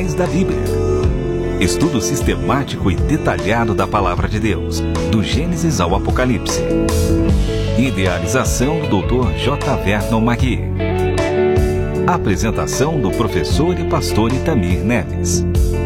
da Bíblia. Estudo sistemático e detalhado da Palavra de Deus, do Gênesis ao Apocalipse. Idealização do Dr. J. Vernon Magui. Apresentação do professor e pastor Itamir Neves.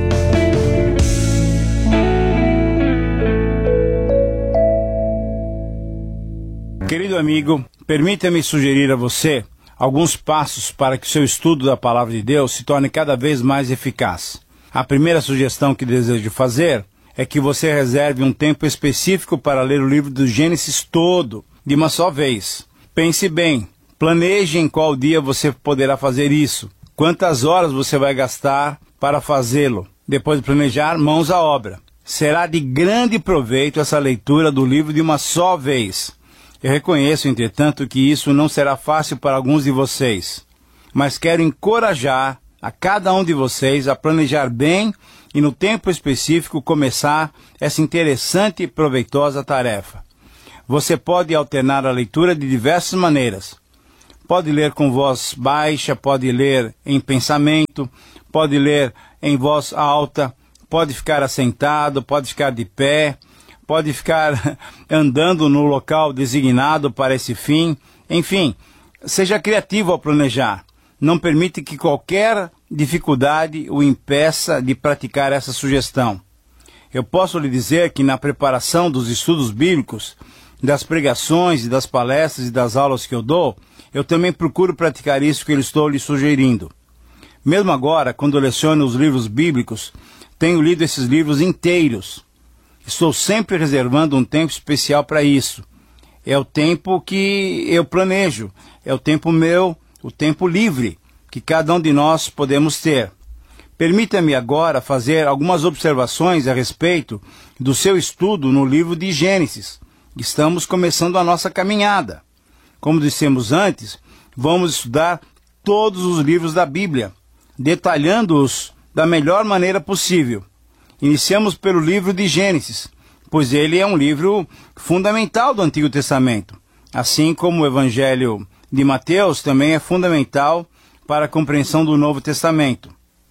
Querido amigo, permita-me sugerir a você alguns passos para que o seu estudo da Palavra de Deus se torne cada vez mais eficaz. A primeira sugestão que desejo fazer é que você reserve um tempo específico para ler o livro do Gênesis todo, de uma só vez. Pense bem, planeje em qual dia você poderá fazer isso, quantas horas você vai gastar para fazê-lo. Depois de planejar, mãos à obra. Será de grande proveito essa leitura do livro de uma só vez. Eu reconheço, entretanto, que isso não será fácil para alguns de vocês, mas quero encorajar a cada um de vocês a planejar bem e no tempo específico começar essa interessante e proveitosa tarefa. Você pode alternar a leitura de diversas maneiras. Pode ler com voz baixa, pode ler em pensamento, pode ler em voz alta, pode ficar assentado, pode ficar de pé, pode ficar andando no local designado para esse fim. Enfim, seja criativo ao planejar. Não permite que qualquer dificuldade o impeça de praticar essa sugestão. Eu posso lhe dizer que na preparação dos estudos bíblicos, das pregações e das palestras e das aulas que eu dou, eu também procuro praticar isso que eu estou lhe sugerindo. Mesmo agora, quando eu leciono os livros bíblicos, tenho lido esses livros inteiros. Estou sempre reservando um tempo especial para isso. É o tempo que eu planejo, é o tempo meu, o tempo livre que cada um de nós podemos ter. Permita-me agora fazer algumas observações a respeito do seu estudo no livro de Gênesis. Estamos começando a nossa caminhada. Como dissemos antes, vamos estudar todos os livros da Bíblia, detalhando-os da melhor maneira possível. Iniciamos pelo livro de Gênesis, pois ele é um livro fundamental do Antigo Testamento, assim como o Evangelho de Mateus também é fundamental para a compreensão do Novo Testamento.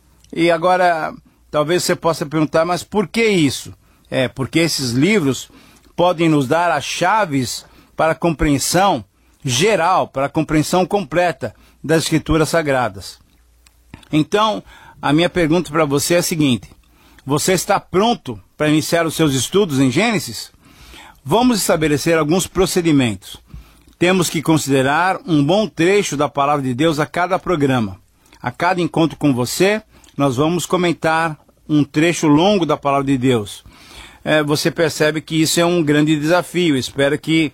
E agora, talvez você possa perguntar, mas por que isso? Porque esses livros podem nos dar as chaves para a compreensão geral, para a compreensão completa das Escrituras Sagradas. Então, a minha pergunta para você é a seguinte: você está pronto para iniciar os seus estudos em Gênesis? Vamos estabelecer alguns procedimentos. Temos que considerar um bom trecho da Palavra de Deus a cada programa. A cada encontro com você, nós vamos comentar um trecho longo da Palavra de Deus. Você percebe que isso é um grande desafio. Espero que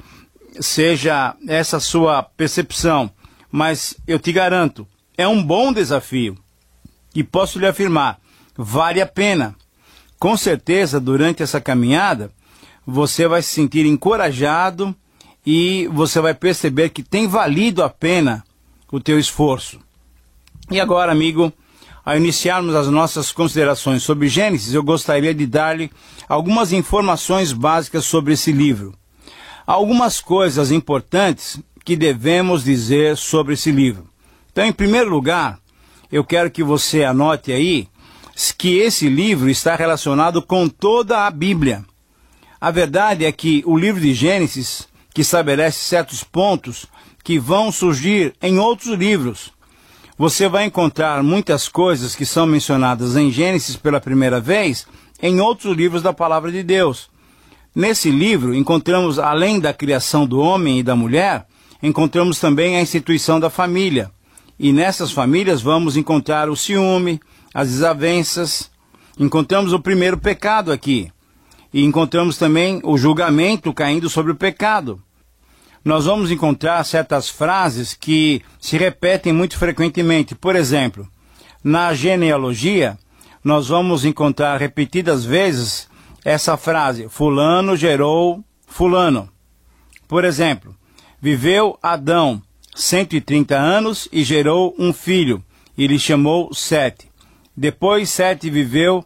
seja essa a sua percepção. Mas eu te garanto, é um bom desafio. E posso lhe afirmar, vale a pena. Com certeza, durante essa caminhada, você vai se sentir encorajado e você vai perceber que tem valido a pena o teu esforço. E agora, amigo, ao iniciarmos as nossas considerações sobre Gênesis, eu gostaria de dar-lhe algumas informações básicas sobre esse livro. Há algumas coisas importantes que devemos dizer sobre esse livro. Então, em primeiro lugar, eu quero que você anote aí que esse livro está relacionado com toda a Bíblia. A verdade é que o livro de Gênesis, que estabelece certos pontos que vão surgir em outros livros. Você vai encontrar muitas coisas que são mencionadas em Gênesis pela primeira vez em outros livros da Palavra de Deus. Nesse livro, encontramos, além da criação do homem e da mulher, encontramos também a instituição da família. E nessas famílias vamos encontrar o ciúme, as desavenças. Encontramos o primeiro pecado aqui. E encontramos também o julgamento caindo sobre o pecado. Nós vamos encontrar certas frases que se repetem muito frequentemente. Por exemplo, na genealogia, nós vamos encontrar repetidas vezes essa frase: fulano gerou fulano. Por exemplo, viveu Adão 130 anos e gerou um filho, e lhe chamou Sete. Depois Sete viveu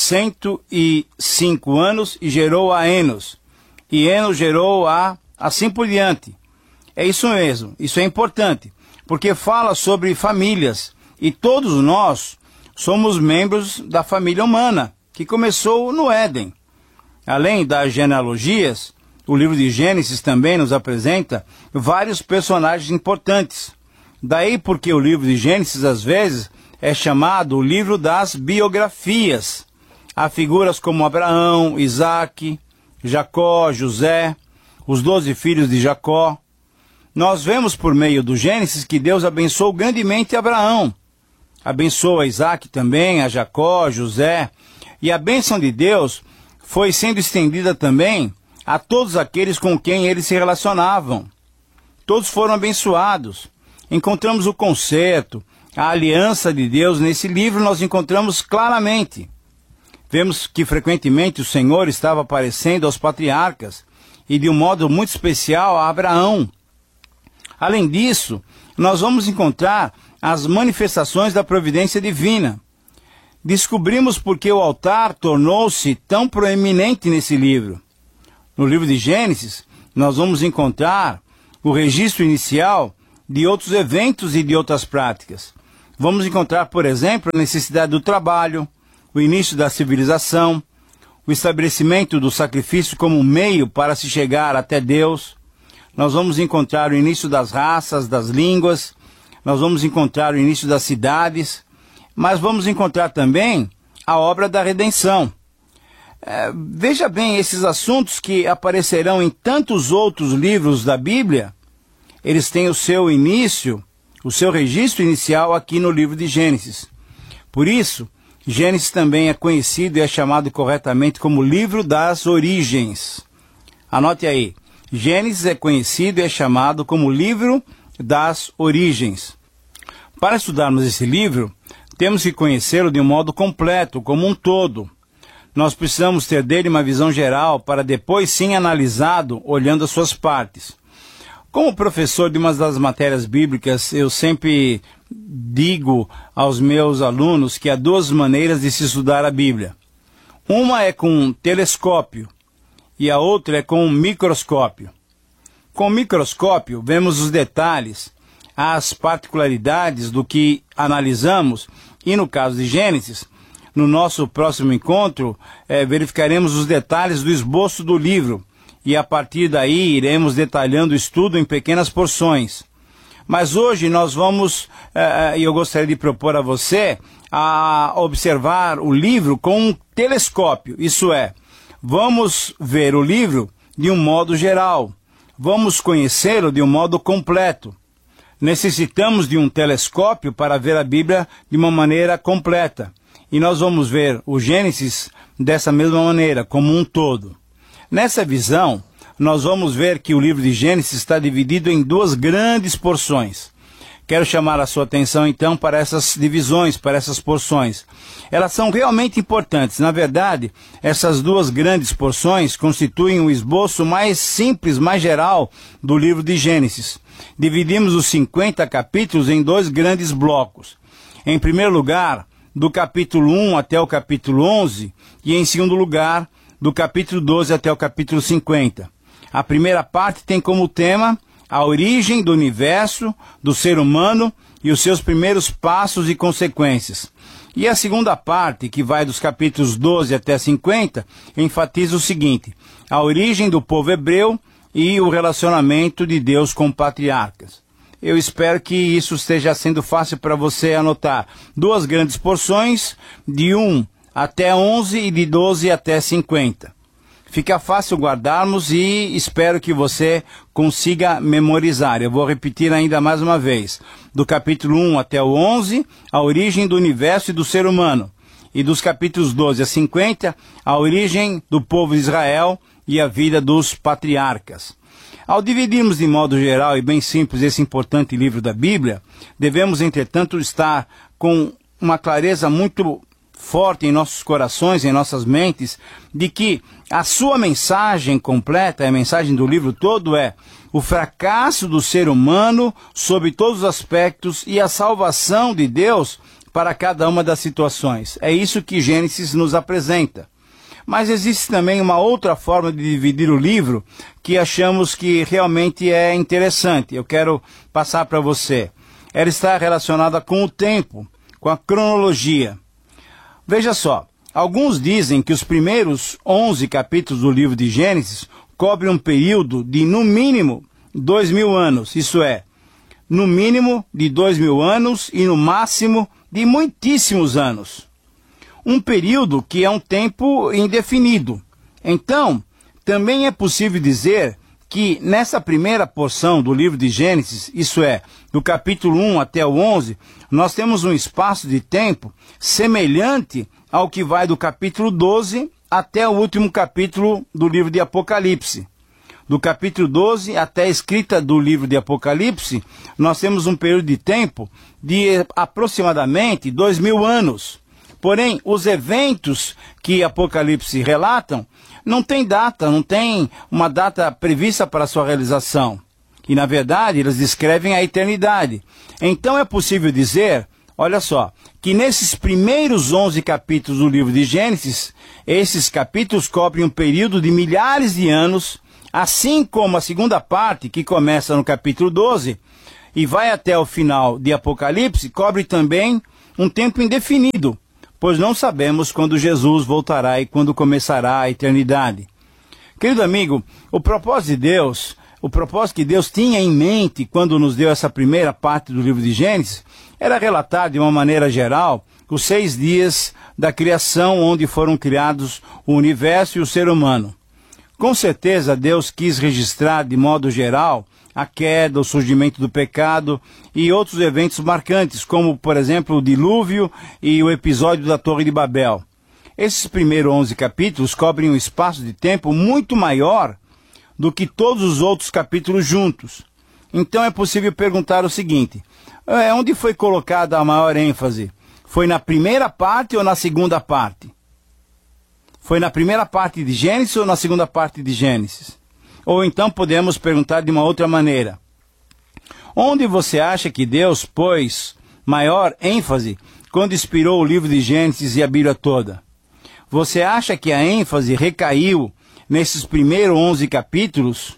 105 anos e gerou a Enos. E Enos gerou a... assim por diante. É isso mesmo, isso é importante, porque fala sobre famílias, e todos nós somos membros da família humana, que começou no Éden. Além das genealogias, o livro de Gênesis também nos apresenta vários personagens importantes. Daí porque o livro de Gênesis, às vezes, é chamado o livro das biografias. Há figuras como Abraão, Isaque, Jacó, José, os 12 filhos de Jacó. Nós vemos por meio do Gênesis que Deus abençoou grandemente Abraão. Abençoa Isaque também, a Jacó, José. E a bênção de Deus foi sendo estendida também a todos aqueles com quem eles se relacionavam. Todos foram abençoados. Encontramos o conserto, a aliança de Deus nesse livro, nós encontramos claramente. Vemos que frequentemente o Senhor estava aparecendo aos patriarcas e de um modo muito especial a Abraão. Além disso, nós vamos encontrar as manifestações da providência divina. Descobrimos porque o altar tornou-se tão proeminente nesse livro. No livro de Gênesis, nós vamos encontrar o registro inicial de outros eventos e de outras práticas. Vamos encontrar, por exemplo, a necessidade do trabalho, o início da civilização, o estabelecimento do sacrifício como meio para se chegar até Deus. Nós vamos encontrar o início das raças, das línguas, nós vamos encontrar o início das cidades, mas vamos encontrar também a obra da redenção. Veja bem, esses assuntos que aparecerão em tantos outros livros da Bíblia, eles têm o seu início, o seu registro inicial aqui no livro de Gênesis. Por isso, Gênesis também é conhecido e é chamado corretamente como livro das origens. Anote aí, Gênesis é conhecido e é chamado como livro das origens. Para estudarmos esse livro, temos que conhecê-lo de um modo completo, como um todo. Nós precisamos ter dele uma visão geral para depois sim analisado, olhando as suas partes. Como professor de uma das matérias bíblicas, eu sempre digo aos meus alunos que há duas maneiras de se estudar a Bíblia. Uma é com um telescópio e a outra é com um microscópio. Com o microscópio, vemos os detalhes, as particularidades do que analisamos e, no caso de Gênesis, no nosso próximo encontro, verificaremos os detalhes do esboço do livro e a partir daí iremos detalhando o estudo em pequenas porções. Mas hoje nós vamos, e eu gostaria de propor a você, a observar o livro com um telescópio, isso é, vamos ver o livro de um modo geral, vamos conhecê-lo de um modo completo. Necessitamos de um telescópio para ver a Bíblia de uma maneira completa. E nós vamos ver o Gênesis dessa mesma maneira, como um todo. Nessa visão, nós vamos ver que o livro de Gênesis está dividido em duas grandes porções. Quero chamar a sua atenção então para essas divisões, para essas porções. Elas são realmente importantes. Na verdade, essas duas grandes porções constituem o esboço mais simples, mais geral do livro de Gênesis. Dividimos os 50 capítulos em dois grandes blocos. Em primeiro lugar, do capítulo 1 até o capítulo 11, e em segundo lugar, do capítulo 12 até o capítulo 50. A primeira parte tem como tema a origem do universo, do ser humano e os seus primeiros passos e consequências. E a segunda parte, que vai dos capítulos 12 até 50, enfatiza o seguinte: a origem do povo hebreu e o relacionamento de Deus com patriarcas. Eu espero que isso esteja sendo fácil para você anotar. Duas grandes porções, de 1 até 11 e de 12 até 50. Fica fácil guardarmos e espero que você consiga memorizar. Eu vou repetir ainda mais uma vez. Do capítulo 1 até o 11, a origem do universo e do ser humano. E dos capítulos 12 a 50, a origem do povo de Israel e a vida dos patriarcas. Ao dividirmos de modo geral e bem simples esse importante livro da Bíblia, devemos, entretanto, estar com uma clareza muito forte em nossos corações, em nossas mentes, de que a sua mensagem completa, a mensagem do livro todo é o fracasso do ser humano sob todos os aspectos e a salvação de Deus para cada uma das situações. É isso que Gênesis nos apresenta. Mas existe também uma outra forma de dividir o livro que achamos que realmente é interessante. Eu quero passar para você. Ela está relacionada com o tempo, com a cronologia. Veja só, alguns dizem que os primeiros 11 capítulos do livro de Gênesis cobrem um período de, no mínimo, 2000 anos, isso é, no mínimo de 2000 anos e no máximo de muitíssimos anos. Um período que é um tempo indefinido. Então, também é possível dizer que nessa primeira porção do livro de Gênesis, isso é, do capítulo 1 até o 11, nós temos um espaço de tempo semelhante ao que vai do capítulo 12 até o último capítulo do livro de Apocalipse. Do capítulo 12 até a escrita do livro de Apocalipse, nós temos um período de tempo de aproximadamente 2000 anos. Porém, os eventos que Apocalipse relatam não tem data, não tem uma data prevista para sua realização. E, na verdade, eles descrevem a eternidade. Então é possível dizer, olha só, que nesses primeiros 11 capítulos do livro de Gênesis, esses capítulos cobrem um período de milhares de anos, assim como a segunda parte, que começa no capítulo 12 e vai até o final de Apocalipse, cobre também um tempo indefinido, pois não sabemos quando Jesus voltará e quando começará a eternidade. Querido amigo, o propósito que Deus tinha em mente quando nos deu essa primeira parte do livro de Gênesis, era relatar de uma maneira geral os 6 dias da criação, onde foram criados o universo e o ser humano. Com certeza Deus quis registrar de modo geral a queda, o surgimento do pecado e outros eventos marcantes, como, por exemplo, o dilúvio e o episódio da Torre de Babel. Esses primeiros 11 capítulos cobrem um espaço de tempo muito maior do que todos os outros capítulos juntos. Então é possível perguntar o seguinte, onde foi colocada a maior ênfase? Foi na primeira parte ou na segunda parte? Foi na primeira parte de Gênesis ou na segunda parte de Gênesis? Ou então podemos perguntar de uma outra maneira. Onde você acha que Deus pôs maior ênfase quando inspirou o livro de Gênesis e a Bíblia toda? Você acha que a ênfase recaiu nesses primeiros 11 capítulos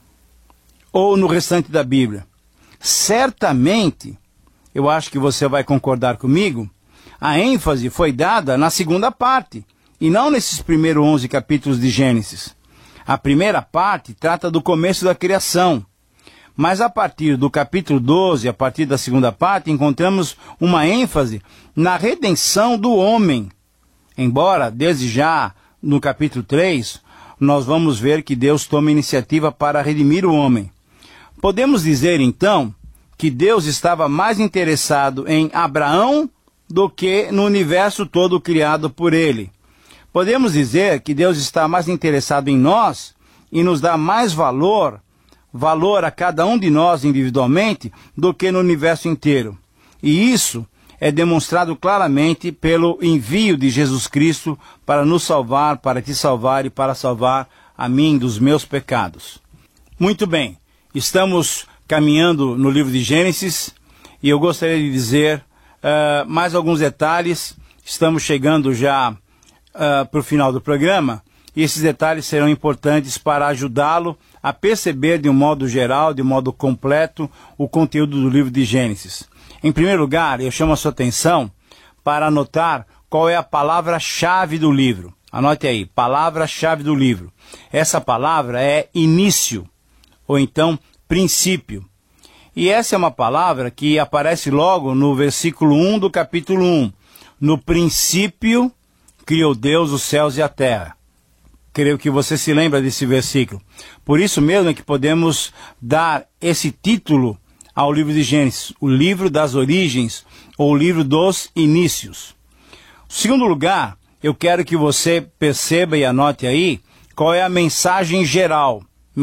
ou no restante da Bíblia? Certamente, eu acho que você vai concordar comigo, a ênfase foi dada na segunda parte, e não nesses primeiros 11 capítulos de Gênesis. A primeira parte trata do começo da criação, mas a partir do capítulo 12, a partir da segunda parte, encontramos uma ênfase na redenção do homem. Embora, desde já, no capítulo 3, nós vamos ver que Deus toma iniciativa para redimir o homem. Podemos dizer, então, que Deus estava mais interessado em Abraão do que no universo todo criado por ele. Podemos dizer que Deus está mais interessado em nós e nos dá mais valor a cada um de nós individualmente, do que no universo inteiro. E isso é demonstrado claramente pelo envio de Jesus Cristo para nos salvar, para te salvar e para salvar a mim dos meus pecados. Muito bem, estamos caminhando no livro de Gênesis e eu gostaria de dizer mais alguns detalhes. Estamos chegando já para o final do programa, e esses detalhes serão importantes para ajudá-lo a perceber de um modo geral, de um modo completo, o conteúdo do livro de Gênesis. Em primeiro lugar, eu chamo a sua atenção para anotar qual é a palavra-chave do livro. Anote aí, palavra-chave do livro. Essa palavra é início, ou então princípio. E essa é uma palavra que aparece logo no versículo 1 do capítulo 1. No princípio criou Deus os céus e a terra. Creio que você se lembra desse versículo. Por isso mesmo é que podemos dar esse título ao livro de Gênesis, o livro das origens, ou o livro dos inícios. Em segundo lugar, eu quero que você perceba e anote aí qual é a mensagem geral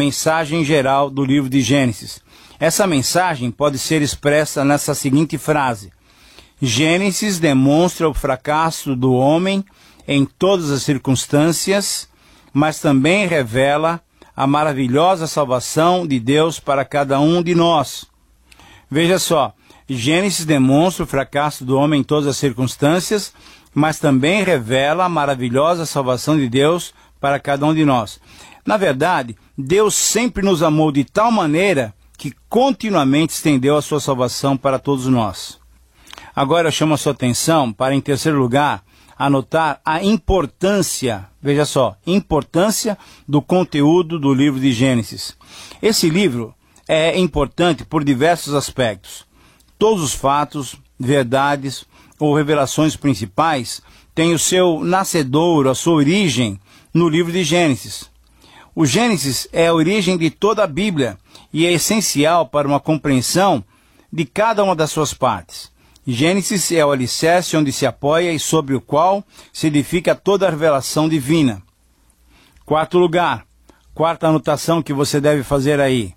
do livro de Gênesis. Essa mensagem pode ser expressa nessa seguinte frase: Gênesis demonstra o fracasso do homem em todas as circunstâncias, mas também revela a maravilhosa salvação de Deus para cada um de nós. Veja só, Gênesis demonstra o fracasso do homem em todas as circunstâncias, mas também revela a maravilhosa salvação de Deus para cada um de nós. Na verdade, Deus sempre nos amou de tal maneira que continuamente estendeu a sua salvação para todos nós. Agora eu chamo a sua atenção para, em terceiro lugar, anotar a importância, veja só, importância do conteúdo do livro de Gênesis. Esse livro é importante por diversos aspectos. Todos os fatos, verdades ou revelações principais têm o seu nascedouro, a sua origem no livro de Gênesis. O Gênesis é a origem de toda a Bíblia e é essencial para uma compreensão de cada uma das suas partes. Gênesis é o alicerce onde se apoia e sobre o qual se edifica toda a revelação divina. Quarto lugar, quarta anotação que você deve fazer aí.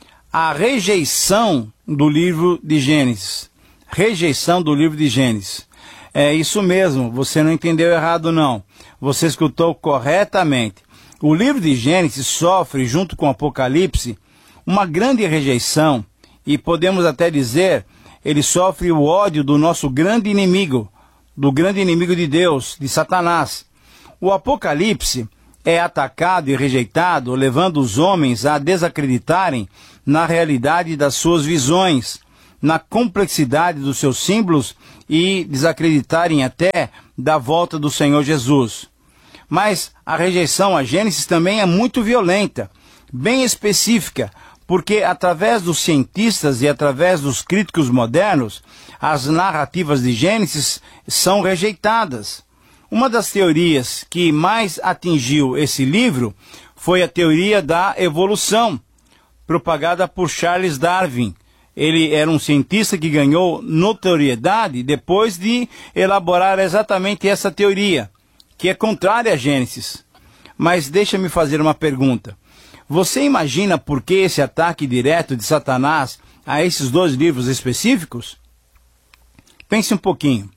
A rejeição do livro de Gênesis. Rejeição do livro de Gênesis. É isso mesmo, você não entendeu errado não. Você escutou corretamente. O livro de Gênesis sofre, junto com o Apocalipse, uma grande rejeição. E podemos até dizer, ele sofre o ódio do nosso grande inimigo, do grande inimigo de Deus, de Satanás. O Apocalipse é atacado e rejeitado, levando os homens a desacreditarem na realidade das suas visões, na complexidade dos seus símbolos e desacreditarem até da volta do Senhor Jesus. Mas a rejeição a Gênesis também é muito violenta, bem específica, porque através dos cientistas e através dos críticos modernos, as narrativas de Gênesis são rejeitadas. Uma das teorias que mais atingiu esse livro foi a teoria da evolução, propagada por Charles Darwin. Ele era um cientista que ganhou notoriedade depois de elaborar exatamente essa teoria, que é contrária a Gênesis. Mas deixa-me fazer uma pergunta. Você imagina por que esse ataque direto de Satanás a esses dois livros específicos? Pense um pouquinho.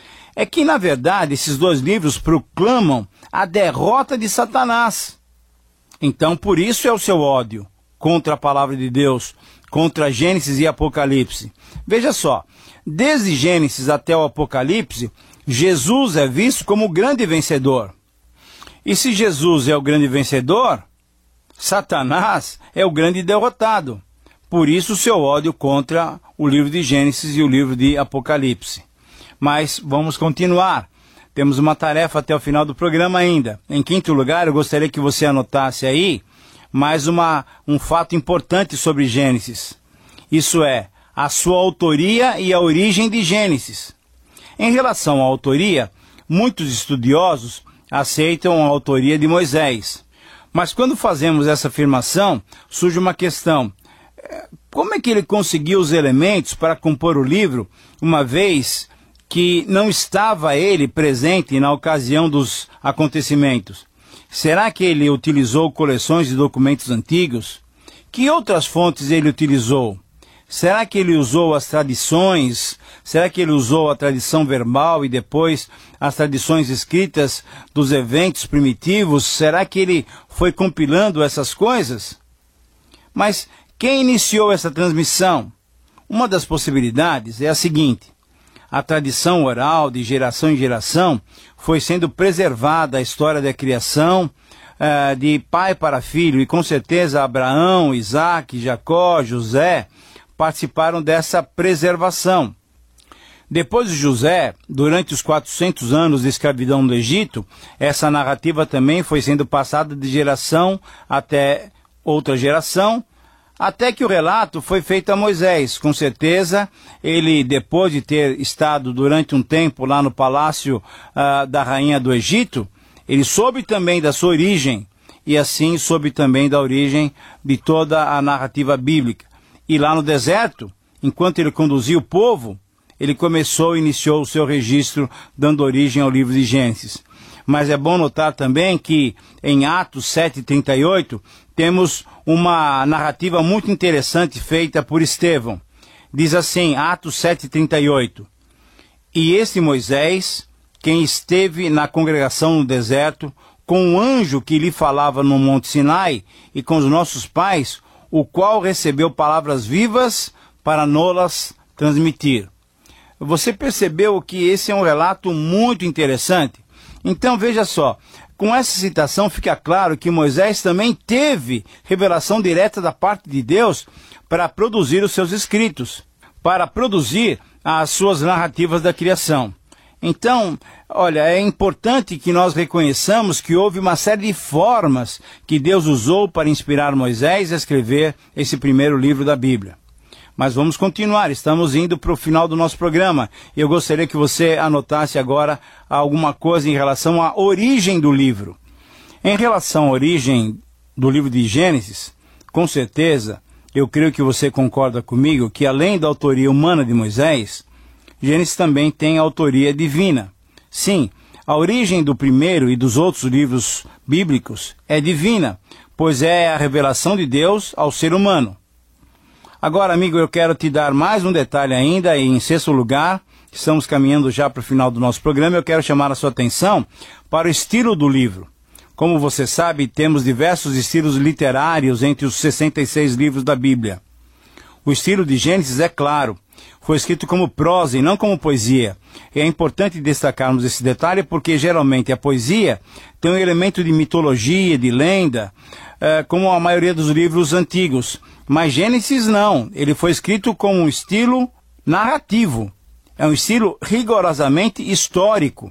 É que, na verdade, esses dois livros proclamam a derrota de Satanás. Então, por isso é o seu ódio contra a palavra de Deus, contra Gênesis e Apocalipse. Veja só, desde Gênesis até o Apocalipse, Jesus é visto como o grande vencedor. E se Jesus é o grande vencedor, Satanás é o grande derrotado. Por isso o seu ódio contra o livro de Gênesis e o livro de Apocalipse. Mas vamos continuar. Temos uma tarefa até o final do programa ainda. Em quinto lugar, eu gostaria que você anotasse aí mais um fato importante sobre Gênesis. Isso é, a sua autoria e a origem de Gênesis. Em relação à autoria, muitos estudiosos aceitam a autoria de Moisés. Mas quando fazemos essa afirmação, surge uma questão. Como é que ele conseguiu os elementos para compor o livro, uma vez que não estava ele presente na ocasião dos acontecimentos? Será que ele utilizou coleções de documentos antigos? Que outras fontes ele utilizou? Será que ele usou as tradições? Será que ele usou a tradição verbal e depois as tradições escritas dos eventos primitivos? Será que ele foi compilando essas coisas? Mas quem iniciou essa transmissão? Uma das possibilidades é a seguinte. A tradição oral de geração em geração foi sendo preservada a história da criação de pai para filho, e com certeza Abraão, Isaac, Jacó, José participaram dessa preservação. Depois de José, durante os 400 anos de escravidão no Egito, essa narrativa também foi sendo passada de geração até outra geração, até que o relato foi feito a Moisés. Com certeza, ele, depois de ter estado durante um tempo lá no palácio da rainha do Egito, ele soube também da sua origem, e assim soube também da origem de toda a narrativa bíblica. E lá no deserto, enquanto ele conduzia o povo, ele iniciou o seu registro, dando origem ao livro de Gênesis. Mas é bom notar também que em Atos 7:38 temos uma narrativa muito interessante feita por Estevão. Diz assim, Atos 7:38, e este Moisés, quem esteve na congregação no deserto, com o anjo que lhe falava no Monte Sinai e com os nossos pais, o qual recebeu palavras vivas para nos-las transmitir. Você percebeu que esse é um relato muito interessante? Então veja só, com essa citação fica claro que Moisés também teve revelação direta da parte de Deus para produzir os seus escritos, para produzir as suas narrativas da criação. Então, Olha, é importante que nós reconheçamos que houve uma série de formas que Deus usou para inspirar Moisés a escrever esse primeiro livro da Bíblia. Mas vamos continuar, estamos indo para o final do nosso programa. Eu gostaria que você anotasse agora alguma coisa em relação à origem do livro. Em relação à origem do livro de Gênesis, com certeza, eu creio que você concorda comigo que além da autoria humana de Moisés, Gênesis também tem autoria divina. Sim, a origem do primeiro e dos outros livros bíblicos é divina, pois é a revelação de Deus ao ser humano. Agora, amigo, eu quero te dar mais um detalhe ainda, e em sexto lugar, estamos caminhando já para o final do nosso programa, eu quero chamar a sua atenção para o estilo do livro. Como você sabe, temos diversos estilos literários entre os 66 livros da Bíblia. O estilo de Gênesis, é claro, foi escrito como prosa e não como poesia. E é importante destacarmos esse detalhe porque geralmente a poesia tem um elemento de mitologia, de lenda, como a maioria dos livros antigos. Mas Gênesis não, ele foi escrito com um estilo narrativo. É um estilo rigorosamente histórico.